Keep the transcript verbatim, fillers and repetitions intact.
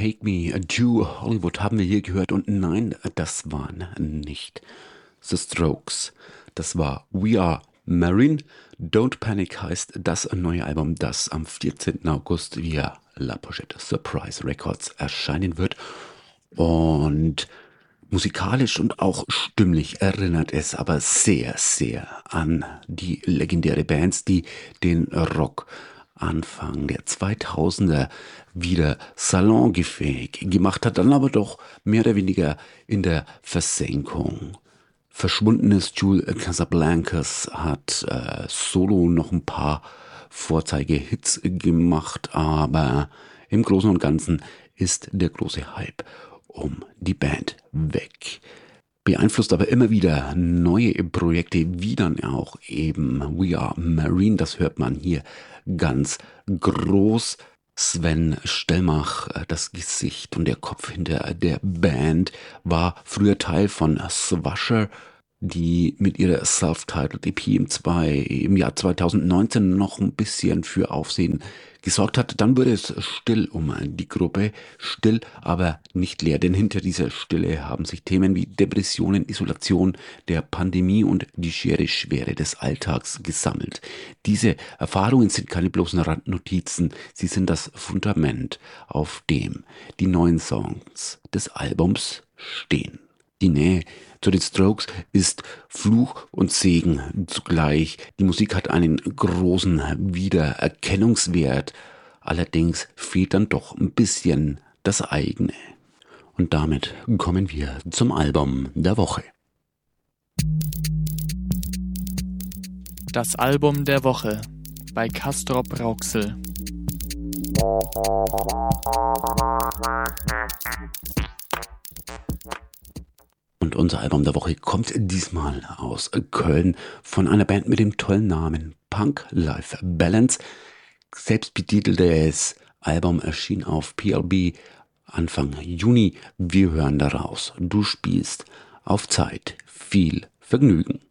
Take Me to Hollywood haben wir hier gehört und nein, das waren nicht The Strokes. Das war We Are Marine. Don't Panic heißt das neue Album, das am vierzehnten August via La Pochette Surprise Records erscheinen wird. Und musikalisch und auch stimmlich erinnert es aber sehr, sehr an die legendäre Bands, die den Rock Anfang der zweitausender wieder salongefähig gemacht hat, dann aber doch mehr oder weniger in der Versenkung verschwunden ist. Jules Casablancas hat äh, solo noch ein paar Vorzeigehits gemacht, aber im Großen und Ganzen ist der große Hype um die Band weg. Beeinflusst aber immer wieder neue Projekte, wie dann auch eben We Are Marine, das hört man hier ganz groß. Sven Stellmach, das Gesicht und der Kopf hinter der Band, war früher Teil von Swasher, die mit ihrer Self-Titled E P im, zwei, im Jahr zweitausendneunzehn noch ein bisschen für Aufsehen gesorgt hat. Dann wurde es still um die Gruppe, still, aber nicht leer, denn hinter dieser Stille haben sich Themen wie Depressionen, Isolation, der Pandemie und die schiere Schwere des Alltags gesammelt. Diese Erfahrungen sind keine bloßen Randnotizen, sie sind das Fundament, auf dem die neuen Songs des Albums stehen. Die Nähe zu den Strokes ist Fluch und Segen zugleich. Die Musik hat einen großen Wiedererkennungswert. Allerdings fehlt dann doch ein bisschen das eigene. Und damit kommen wir zum Album der Woche. Das Album der Woche bei Castrop Rauxel. Und unser Album der Woche kommt diesmal aus Köln von einer Band mit dem tollen Namen Punk Life Balance. Selbstbetiteltes Album erschien auf P L B Anfang Juni. Wir hören daraus. Du spielst auf Zeit. Viel Vergnügen.